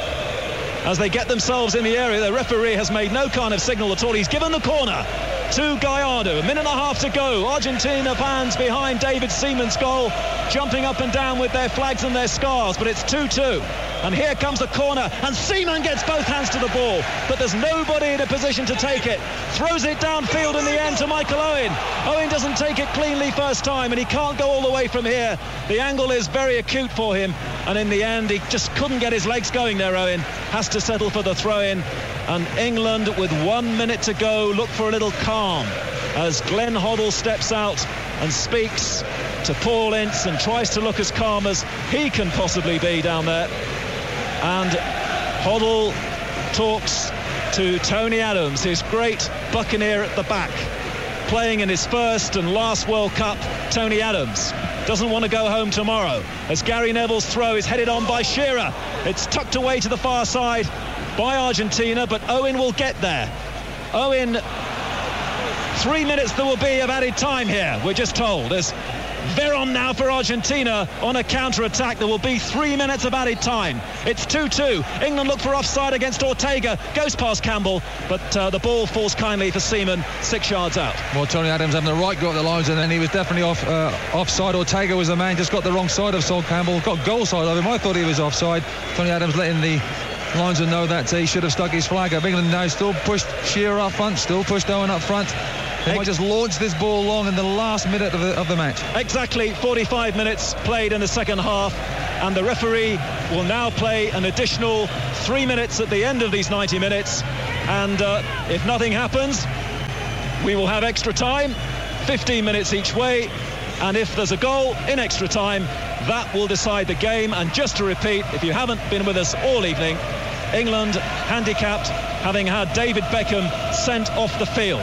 as they get themselves in the area. The referee has made no kind of signal at all. He's given the corner to Gallardo. A minute and a half to go. Argentina fans behind David Seaman's goal, jumping up and down with their flags and their scarves, but it's 2-2. And here comes the corner, and Seaman gets both hands to the ball, but there's nobody in a position to take it. Throws it downfield in the end to Michael Owen. Owen doesn't take it cleanly first time, and he can't go all the way from here. The angle is very acute for him, and in the end he just couldn't get his legs going there. Owen has to settle for the throw-in, and England with 1 minute to go look for a little calm as Glenn Hoddle steps out and speaks to Paul Ince and tries to look as calm as he can possibly be down there. And Hoddle talks to Tony Adams, his great buccaneer at the back. playing in his first and last World Cup, Tony Adams, doesn't want to go home tomorrow, as Gary Neville's throw is headed on by Shearer. It's tucked away to the far side by Argentina, but Owen will get there. Owen, 3 minutes there will be of added time here, we're just told. There's Veron now for Argentina on a counter-attack. There will be 3 minutes of added time. It's 2-2. England look for offside against Ortega. Goes past Campbell, but the ball falls kindly for Seaman, 6 yards out. Well, Tony Adams having the right go up the lines, and then he was definitely offside. Ortega was the man, just got the wrong side of Sol Campbell. Got goal side of him. I thought he was offside. Tony Adams letting the linesman know that he should have stuck his flag up. England now still pushed Shearer up front, still pushed Owen up front. They might just launch this ball long in the last minute of the match. Exactly 45 minutes played in the second half, and the referee will now play an additional 3 minutes at the end of these 90 minutes. And if nothing happens, we will have extra time, 15 minutes each way. And if there's a goal in extra time, that will decide the game. And just to repeat, if you haven't been with us all evening, England handicapped, having had David Beckham sent off the field.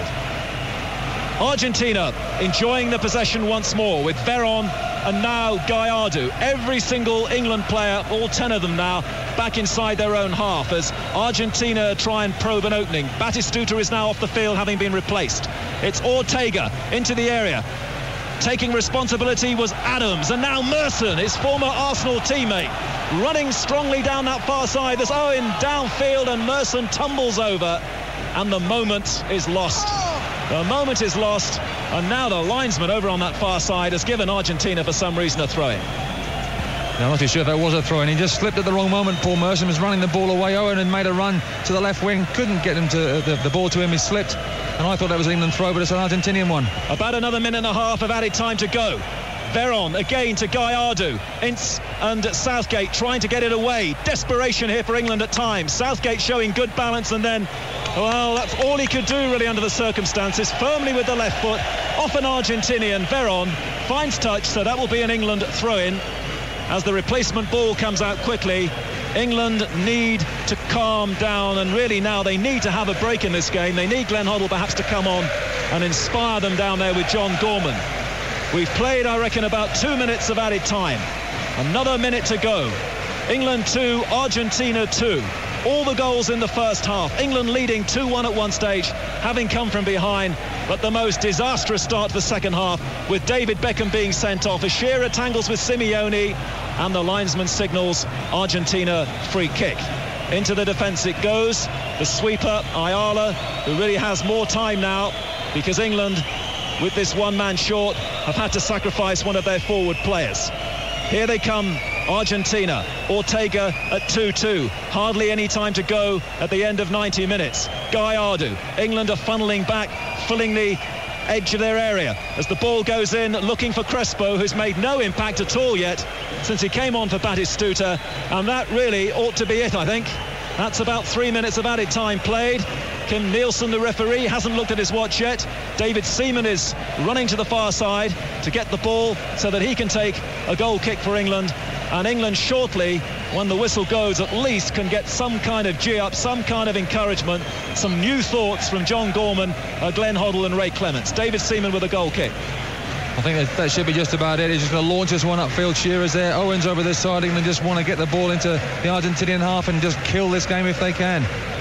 Argentina enjoying the possession once more with Veron and now Gallardo. Every single England player, all 10 of them now, back inside their own half as Argentina try and probe an opening. Batistuta is now off the field, having been replaced. It's Ortega into the area. Taking responsibility was Adams, and now Merson, his former Arsenal teammate, running strongly down that far side. There's Owen downfield, and Merson tumbles over, and the moment is lost. The moment is lost, and now the linesman over on that far side has given Argentina for some reason a throw-in. I'm not too sure if that was a throw-in. He just slipped at the wrong moment. Paul Merson was running the ball away. Owen had made a run to the left wing, couldn't get him to the ball to him. He slipped, and I thought that was an England throw, but it's an Argentinian one. About another minute and a half of added time to go. Veron again to Gallardo. Ince and Southgate trying to get it away. Desperation here for England at times. Southgate showing good balance, and then, well, that's all he could do really under the circumstances. Firmly with the left foot, off an Argentinian. Veron finds touch, so that will be an England throw-in. As the replacement ball comes out quickly, England need to calm down, and really now they need to have a break in this game. They need Glenn Hoddle perhaps to come on and inspire them down there with John Gorman. We've played, I reckon, about 2 minutes of added time. Another minute to go. England 2, Argentina 2. All the goals in the first half. England leading 2-1 at one stage, having come from behind. But the most disastrous start to the second half, with David Beckham being sent off as Shearer tangles with Simeone, and the linesman signals Argentina free kick. Into the defence it goes. The sweeper, Ayala, who really has more time now, because England, with this one man short, have had to sacrifice one of their forward players. Here they come, Argentina. Ortega at 2-2. Hardly any time to go at the end of 90 minutes. Gallardo. England are funneling back, filling the edge of their area as the ball goes in, looking for Crespo, who's made no impact at all yet since he came on for Batistuta, and that really ought to be it, I think. That's about 3 minutes of added time played. Kim Nielsen, the referee, hasn't looked at his watch yet. David Seaman is running to the far side to get the ball so that he can take a goal kick for England. And England shortly, when the whistle goes, at least can get some kind of G-up, some kind of encouragement, some new thoughts from John Gorman, Glenn Hoddle and Ray Clements. David Seaman with a goal kick. I think that should be just about it. He's just going to launch this one upfield. Shearer's there. Owens over this side. England just want to get the ball into the Argentinian half and just kill this game if they can.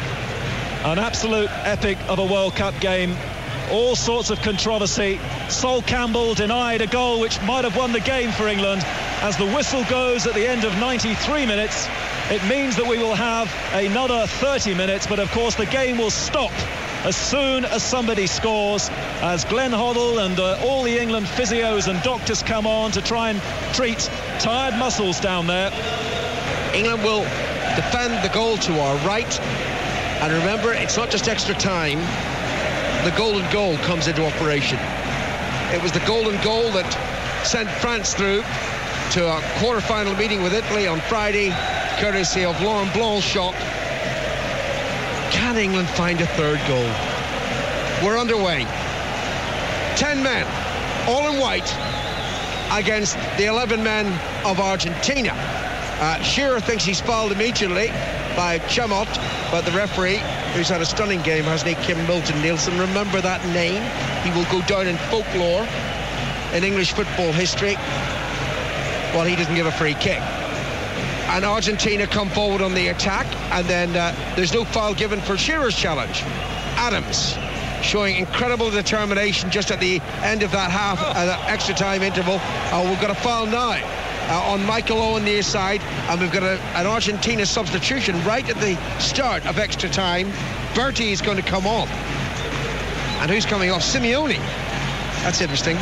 An absolute epic of a World Cup game. All sorts of controversy. Sol Campbell denied a goal which might have won the game for England. As the whistle goes at the end of 93 minutes, it means that we will have another 30 minutes. But of course the game will stop as soon as somebody scores, as Glenn Hoddle and all the England physios and doctors come on to try and treat tired muscles down there. England will defend the goal to our right. And remember, it's not just extra time. The golden goal comes into operation. It was the golden goal that sent France through to a quarter-final meeting with Italy on Friday, courtesy of Laurent Blanc's shot. Can England find a third goal? We're underway. 10 men, all in white, against the 11 men of Argentina. Shearer thinks he's fouled immediately by Chamot, but the referee who's had a stunning game, hasn't he? Kim Milton-Nielsen. Remember that name. He will go down in folklore in English football history. Well, he doesn't give a free kick. And Argentina come forward on the attack, and then there's no foul given for Shearer's challenge. Adams showing incredible determination just at the end of that half, that extra time interval. We've got a foul now on Michael Owen near side, and we've got an Argentina substitution right at the start of extra time. Bertie is going to come on, and who's coming off? Simeone. That's interesting.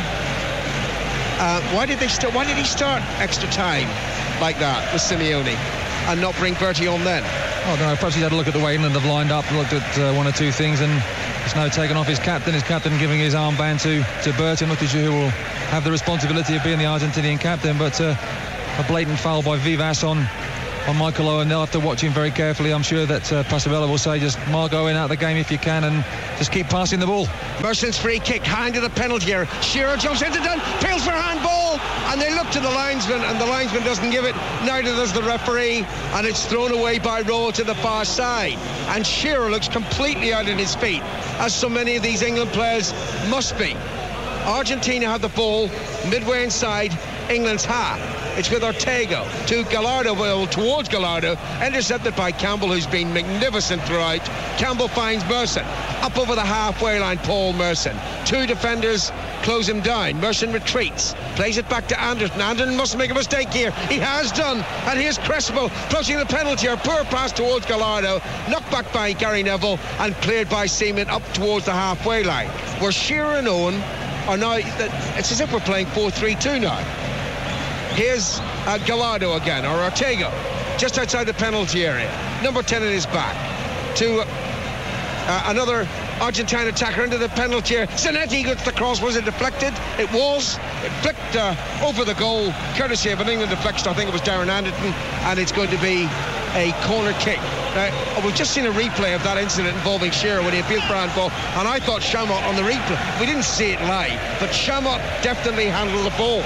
Why did he start extra time like that with Simeone and not bring Bertie on then? I don't know, perhaps he's had a look at the way England have lined up, looked at one or two things, and it's now taken off his captain giving his armband to Bertie. I'm not too sure who will have the responsibility of being the Argentinian captain, but a blatant foul by Vivas on Michael Owen. They'll have to watch him very carefully. I'm sure that Pasarella will say, just mark Owen out of the game if you can, and just keep passing the ball. Merson's free kick, hand to the penalty area. Shearer jumps into it, appeals for handball, and they look to the linesman, and the linesman doesn't give it, neither does the referee, and it's thrown away by Rowe to the far side. And Shearer looks completely out on his feet, as so many of these England players must be. Argentina have the ball midway inside England's half. It's with Ortega to Gallardo, well, towards Gallardo, intercepted by Campbell, who's been magnificent throughout. Campbell finds Merson up over the halfway line. Paul Merson, two defenders close him down. Merson retreats, plays it back to Anderton. Anderton must make a mistake here. He has done, and here's Crespo approaching the penalty. A poor pass towards Gallardo, knocked back by Gary Neville and cleared by Seaman up towards the halfway line, where Shearer and Owen are now, it's as if we're playing 4-3-2 now. Here's Gallardo again, or Ortega, just outside the penalty area. Number 10 in his back to another Argentine attacker into the penalty area. Zanetti gets the cross. Was it deflected? It was. It flicked over the goal, courtesy of an England deflection. I think it was Darren Anderton, and it's going to be a corner kick. Now, we've just seen a replay of that incident involving Shearer when he appealed for handball, and I thought Chamotte on the replay, we didn't see it live, but Chamotte definitely handled the ball.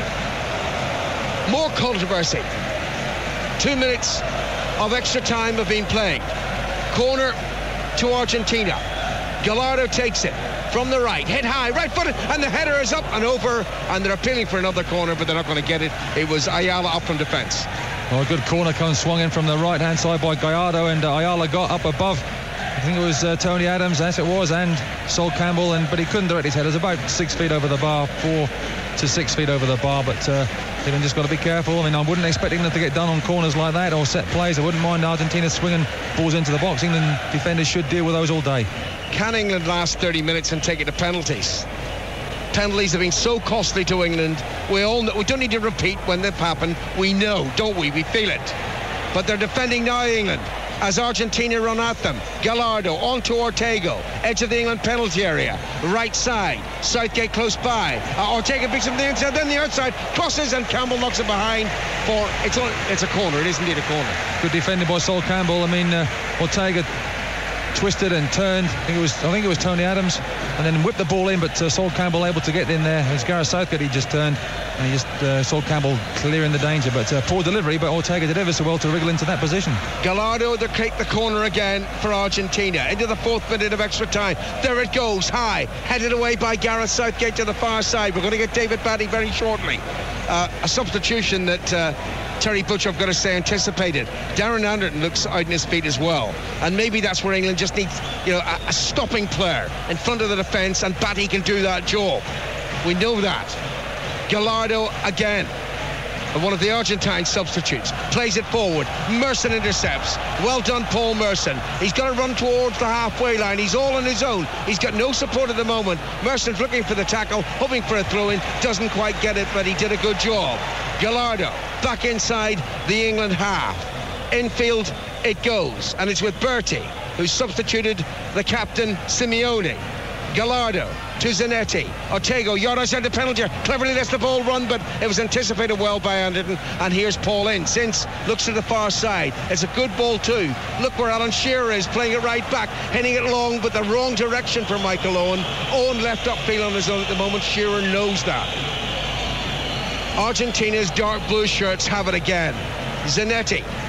More controversy. 2 minutes of extra time have been played. Corner to Argentina. Gallardo takes it from the right, hit high, right footed, and the header is up and over, and they're appealing for another corner, but they're not going to get it. It was Ayala up from defence. Well, a good corner comes swung in from the right hand side by Gallardo, and Ayala got up above. I think it was Tony Adams, as it was, and Sol Campbell, but he couldn't direct his head. It was about 6 feet over the bar, 4 to 6 feet over the bar, but England just got to be careful. I mean, I wouldn't expect England to get done on corners like that or set plays. I wouldn't mind Argentina swinging balls into the box. England defenders should deal with those all day. Can England last 30 minutes and take it to penalties? Penalties have been so costly to England. We all know, we don't need to repeat when they've happened. We know, don't we? We feel it. But they're defending now, England, as Argentina run at them. Gallardo on to Ortega, edge of the England penalty area, right side, Southgate close by. Ortega picks him from the inside, then the outside, crosses, and Campbell knocks it behind for, it's a corner. It is indeed a corner. Good defending by Sol Campbell. I mean, Ortega twisted and turned. I think it was Tony Adams, and then whipped the ball in, but Sol Campbell able to get in there. It was Gareth Southgate. He just turned, and he just Sol Campbell clearing the danger, but poor delivery. But Ortega did ever so well to wriggle into that position. Gallardo to take the corner again for Argentina into the 4th minute of extra time. There it goes, high, headed away by Gareth Southgate to the far side. We're going to get David Batty very shortly. A substitution that Terry Butcher, I've got to say, anticipated. Darren Anderton looks out on his feet as well, and maybe that's where England just needs, a stopping player in front of the defence, and Batty can do that job. We know that. Gallardo again, one of the Argentine substitutes, plays it forward. Merson intercepts. Well done, Paul Merson. He's got to run towards the halfway line. He's all on his own. He's got no support at the moment. Merson's looking for the tackle, hoping for a throw-in. Doesn't quite get it, but he did a good job. Gallardo back inside the England half. Infield it goes, and it's with Bertie, who substituted the captain Simeone. Gallardo to Zanetti. Ortega, yard outside the penalty, cleverly lets the ball run, but it was anticipated well by Anderton. And here's Paul Ince. Ince looks to the far side. It's a good ball too. Look where Alan Shearer is, playing it right back, heading it long, but the wrong direction for Michael Owen. Owen left upfield on his own at the moment. Shearer knows that. Argentina's dark blue shirts have it again. Zanetti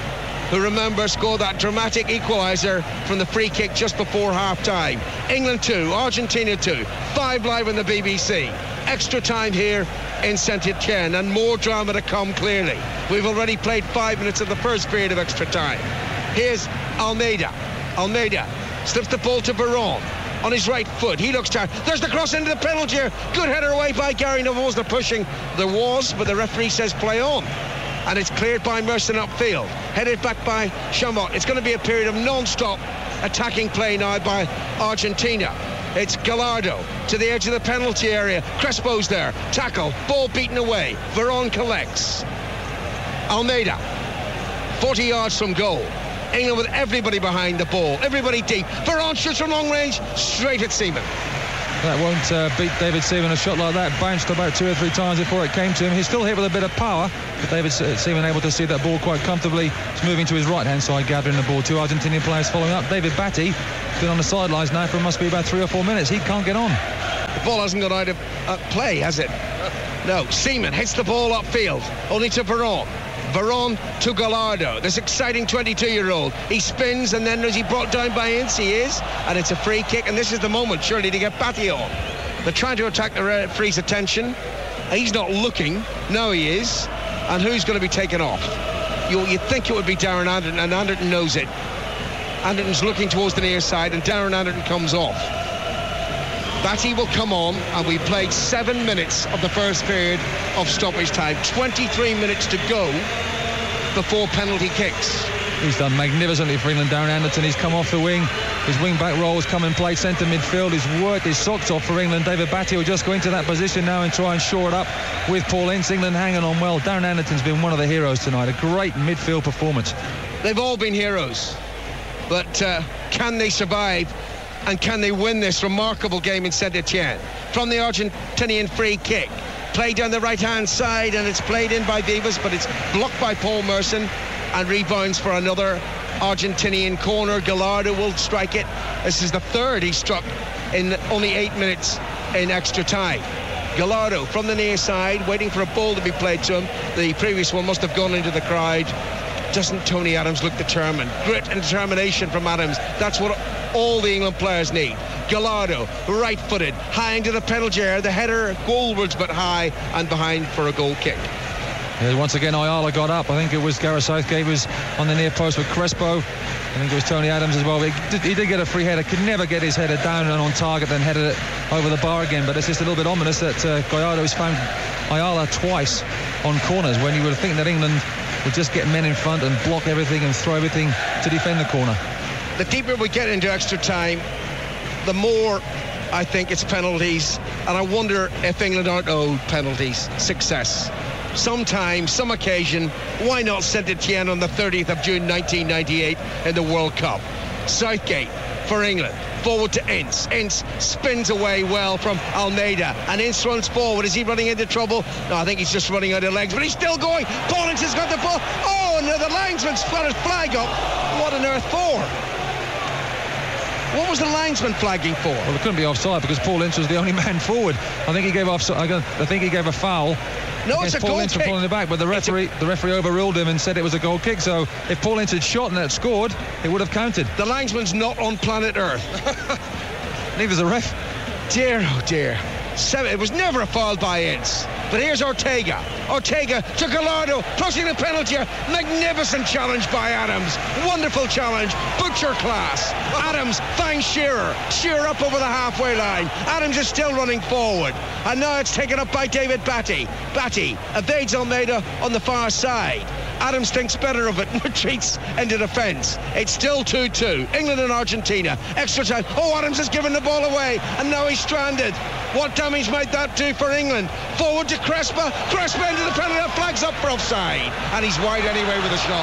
who, remember, scored that dramatic equaliser from the free kick just before half-time. England 2, Argentina 2, 5 live on the BBC. Extra time here in Saint-Etienne, and more drama to come, clearly. We've already played 5 minutes of the first period of extra time. Here's Almeida. Almeida slips the ball to Veron. On his right foot, he looks tired. There's the cross into the penalty area. Good header away by Gary Neville. The pushing there was, but the referee says play on. And it's cleared by Merson upfield. Headed back by Chamot. It's going to be a period of non-stop attacking play now by Argentina. It's Gallardo to the edge of the penalty area. Crespo's there. Tackle. Ball beaten away. Veron collects. Almeida. 40 yards from goal. England with everybody behind the ball, everybody deep. Veron shoots from long range, straight at Seaman. That won't beat David Seaman. A shot like that bounced about 2 or 3 times before it came to him. He's still hit with a bit of power, but David Seaman able to see that ball quite comfortably. He's moving to his right-hand side, gathering the ball. 2 Argentinian players following up. David Batty been on the sidelines now for must be about 3 or 4 minutes. He can't get on. The ball hasn't got out of play, has it? No. Seaman hits the ball upfield, only to Veron. Veron to Gallardo, this exciting 22-year-old. He spins, and then is he brought down by Ince? He is, and it's a free kick, and this is the moment, surely, to get Batty on. They're trying to attack the referee's attention. He's not looking. No, he is. And who's going to be taken off? You'd think it would be Darren Anderton, and Anderton knows it. Anderton's looking towards the near side, and Darren Anderton comes off. Batty will come on, and we played 7 minutes of the first period of stoppage time. 23 minutes to go before penalty kicks. He's done magnificently for England, Darren Anderton. He's come off the wing. His wing-back role has come and played centre midfield. He's worked his socks off for England. David Batty will just go into that position now and try and shore it up with Paul Ince. England hanging on well. Darren Anderton's been one of the heroes tonight. A great midfield performance. They've all been heroes. But can they survive? And can they win this remarkable game in Saint-Etienne? From the Argentinian free kick. Played down the right-hand side, and it's played in by Vivas, but it's blocked by Paul Merson, and rebounds for another Argentinian corner. Gallardo will strike it. This is the third he struck in only 8 minutes in extra time. Gallardo from the near side, waiting for a ball to be played to him. The previous one must have gone into the crowd. Doesn't Tony Adams look determined? Grit and determination from Adams. That's what all the England players need. Gallardo, right-footed, high into the penalty area. The header goalwards but high, and behind for a goal kick. Yeah, once again, Ayala got up. I think it was Gareth Southgate was on the near post with Crespo. I think it was Tony Adams as well. He did get a free header. Could never get his header down and on target, then headed it over the bar again. But it's just a little bit ominous that Gallardo has found Ayala twice on corners, when you would think that England would just get men in front and block everything and throw everything to defend the corner. The deeper we get into extra time, the more I think it's penalties, and I wonder if England aren't owed penalties success. Sometime, some occasion, why not Saint-Etienne on the 30th of June 1998 in the World Cup? Southgate for England. Forward to Ince. Ince spins away well from Almeida, and Ince runs forward. Is he running into trouble? No, I think he's just running out of legs, but he's still going. Paul Ince has got the ball. Oh, no, the linesman's got his flag up. What on earth for? What was the linesman flagging for? Well, it couldn't be offside because Paul Ince was the only man forward. I think he gave a foul. No, it's a Paul goal Ince kick. for pulling it back, but the referee overruled him and said it was a goal kick. So if Paul Ince had shot and had scored, it would have counted. The linesman's not on planet Earth. Neither's the ref. Dear, oh dear. It was never a foul by Ince. But here's Ortega. Ortega to Gallardo, crossing the penalty. Magnificent challenge by Adams. Wonderful challenge. Butcher class. Adams finds Shearer. Shearer up over the halfway line. Adams is still running forward. And now it's taken up by David Batty. Batty evades Almeida on the far side. Adams thinks better of it and retreats into defence. It's still 2-2. England and Argentina. Extra time. Oh, Adams has given the ball away, and now he's stranded. What damage might that do for England? Forward to Crespo. Crespo into the penalty. Flags up for offside. And he's wide anyway with a shot.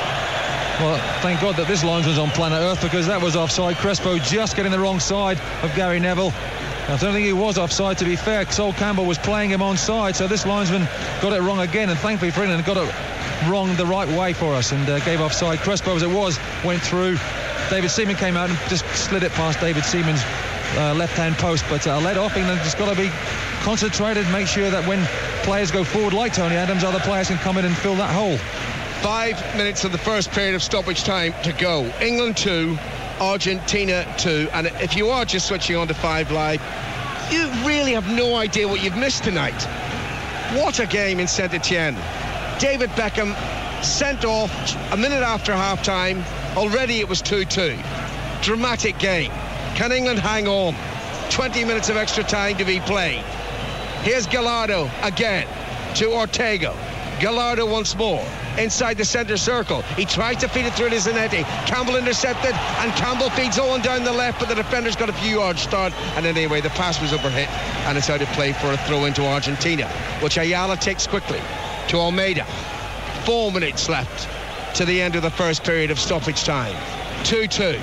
Well, thank God that this linesman's on planet Earth, because that was offside. Crespo just getting the wrong side of Gary Neville. I don't think he was offside, to be fair. Sol Campbell was playing him onside, so this linesman got it wrong again, and thankfully for England got it wrong the right way for us and gave offside. Crespo, as it was, went through. David Seaman came out and just slid it past David Seaman's left-hand post, but a let off. England just got to be concentrated, make sure that when players go forward like Tony Adams, other players can come in and fill that hole. 5 minutes of the first period of stoppage time to go. England 2, Argentina 2. And if you are just switching on to 5 Live, you really have no idea what you've missed tonight. What a game in Saint-Etienne. David Beckham sent off a minute after half-time. Already it was 2-2. Dramatic game. Can England hang on? 20 minutes of extra time to be played. Here's Gallardo again to Ortega. Gallardo once more inside the centre circle. He tries to feed it through to Zanetti. Campbell intercepted, and Campbell feeds Owen down the left, but the defender's got a few yards start. And anyway, the pass was overhit, and it's out of play for a throw into Argentina, which Ayala takes quickly to Almeida. 4 minutes left to the end of the first period of stoppage time. 2-2.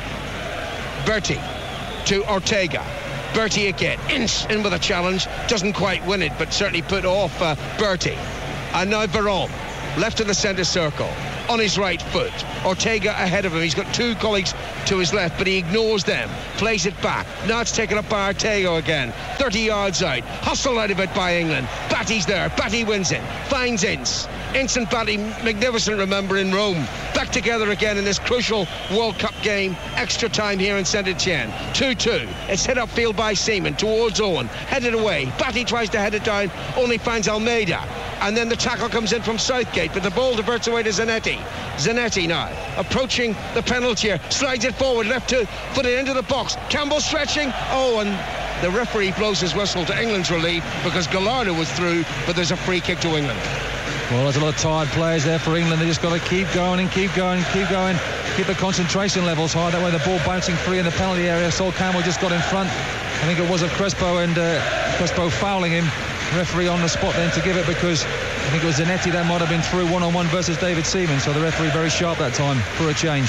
Bertie to Ortega. Bertie again, in with a challenge, doesn't quite win it, but certainly put off Bertie. And now Veron, left of the centre circle, on his right foot. Ortega ahead of him. He's got 2 colleagues to his left, but he ignores them. Plays it back. Now it's taken up by Ortega again. 30 yards out. Hustled out of it by England. Batty's there. Batty wins it. Finds Ince. Ince and Batty, magnificent, remember, in Rome. Back together again in this crucial World Cup game. Extra time here in Saint-Etienne. 2-2. It's hit upfield by Seaman towards Owen. Headed away. Batty tries to head it down. Only finds Almeida. And then the tackle comes in from Southgate, but the ball diverts away to Zanetti. Zanetti now approaching the penalty area, slides it forward, left to put it into the box. Campbell stretching. Oh, and the referee blows his whistle to England's relief because Gallardo was through, but there's a free kick to England. Well, there's a lot of tired players there for England. They just got to keep going and keep going and keep going. Keep the concentration levels high. That way the ball bouncing free in the penalty area. Sol Campbell just got in front. I think it was of Crespo, and Crespo fouling him. Referee on the spot then to give it, because I think it was Zanetti that might have been through one-on-one versus David Seaman. So the referee very sharp that time for a change.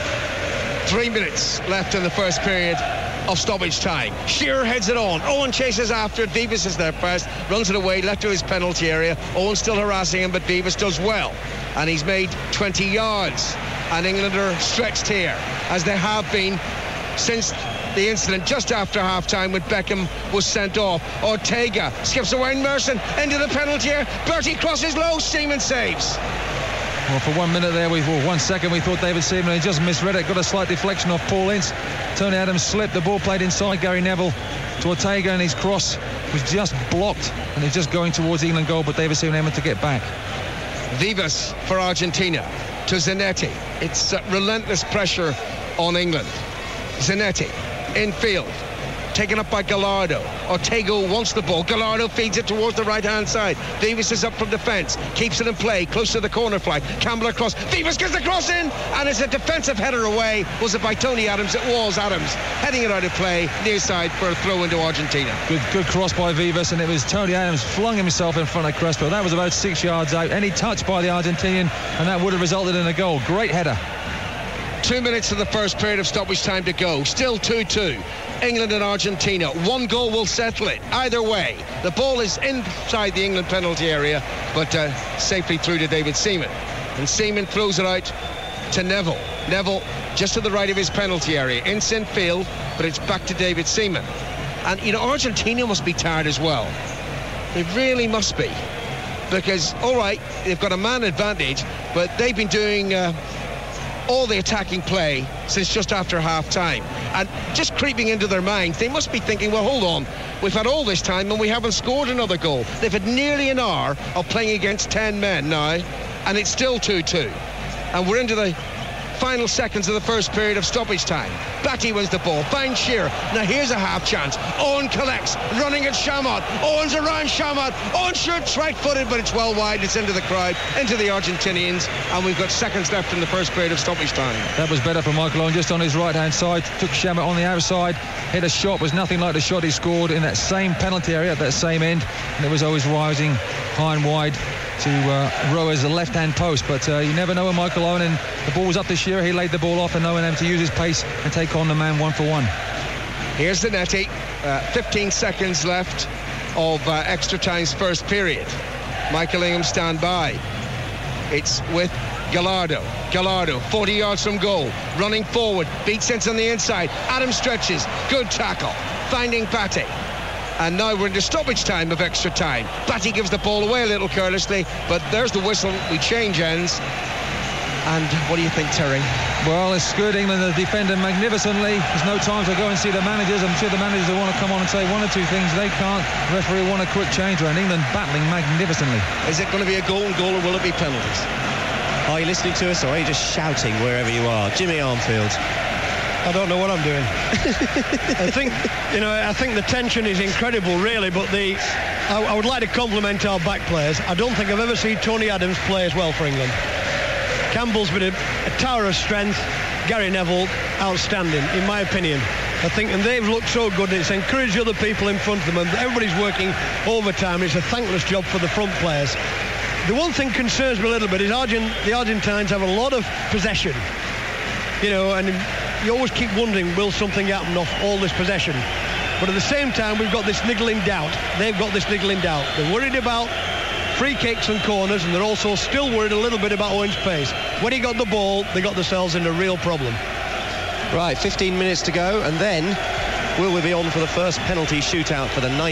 3 minutes left in the first period of stoppage time. Shearer heads it on. Owen chases after it. Vivas is there first, runs it away, left to his penalty area. Owen still harassing him, but Vivas does well, and he's made 20 yards. And England are stretched here, as they have been since the incident just after half-time when Beckham was sent off. Ortega skips away, Merson into the penalty area. Bertie crosses low, Seaman saves. Well, for 1 minute there, 1 second, we thought David Seaman had just misread it. Got a slight deflection off Paul Ince. Tony Adams slipped. The ball played inside Gary Neville to Ortega, and his cross was just blocked, and he's just going towards the England goal, but David Seaman able to get back. Vivas for Argentina to Zanetti. It's relentless pressure on England. Zanetti infield, taken up by Gallardo. Ortega wants the ball. Gallardo feeds it towards the right-hand side. Vivas is up from defence, keeps it in play, close to the corner flag. Campbell across. Vivas gets the cross in, and it's a defensive header away. Was it by Tony Adams? It was Adams heading it out of play, near side for a throw into Argentina. Good cross by Vivas, and it was Tony Adams flung himself in front of Crespo. That was about 6 yards out. Any touch by the Argentinian, and that would have resulted in a goal. Great header. 2 minutes of the first period of stoppage time to go. Still 2-2. England and Argentina. 1 goal will settle it. Either way, the ball is inside the England penalty area, but safely through to David Seaman. And Seaman throws it out to Neville. Neville just to the right of his penalty area. Ince in field, but it's back to David Seaman. And, you know, Argentina must be tired as well. They really must be. Because, all right, they've got a man advantage, but they've been doing all the attacking play since just after half-time. And just creeping into their minds, they must be thinking, well, hold on, we've had all this time and we haven't scored another goal. They've had nearly an hour of playing against 10 men now, and it's still 2-2. And we're into the final seconds of the first period of stoppage time. Batty wins the ball, finds Shearer. Now here's a half chance. Owen collects, running at Chamotte. Owen's around Chamotte. Owen shoots right-footed, but it's well wide. It's into the crowd, into the Argentinians, and we've got seconds left in the first period of stoppage time. That was better for Michael Owen, just on his right-hand side. Took Chamotte on the outside, hit a shot, was nothing like the shot he scored in that same penalty area at that same end, and it was always rising high and wide to row as a left-hand post, but you never know with Michael Owen, and the ball was up to Shearer. He laid the ball off, and no one able to use his pace and take on the man 1-for-1. Here's Zanetti. 15 seconds left of extra time's first period. Michael Ingham stand by. It's with Gallardo. Gallardo, 40 yards from goal, running forward, beats Ince on the inside. Adams stretches, good tackle, finding Batty. And now we're in the stoppage time of extra time. Batty gives the ball away a little carelessly, but there's the whistle. We change ends. And what do you think, Terry? Well, it's good. England are defending magnificently. There's no time to go and see the managers. I'm sure the managers will want to come on and say one or two things. They can't. The referee want a quick change around. England battling magnificently. Is it going to be a golden goal or will it be penalties? Are you listening to us or are you just shouting wherever you are? Jimmy Armfield. I don't know what I'm doing. I think the tension is incredible, really, but I would like to compliment our back players. I don't think I've ever seen Tony Adams play as well for England. Campbell's been a tower of strength. Gary Neville, outstanding, in my opinion. I think, and they've looked so good. It's encouraged other people in front of them, and everybody's working overtime. It's a thankless job for the front players. The one thing concerns me a little bit is the Argentines have a lot of possession, and you always keep wondering, will something happen off all this possession? But at the same time, we've got this niggling doubt. They've got this niggling doubt. They're worried about free kicks and corners, and they're also still worried a little bit about Owen's pace. When he got the ball, they got themselves in a real problem. Right, 15 minutes to go, and then will we be on for the first penalty shootout for the